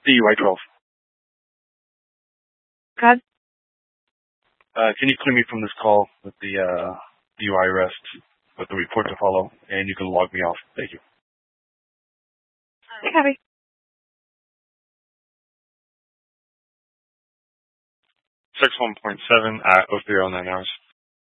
DUI 12. God. Can you clear me from this call with the DUI arrest, with the report to follow, and you can log me off. Thank you. Copy. 61.7 at 0309 hours.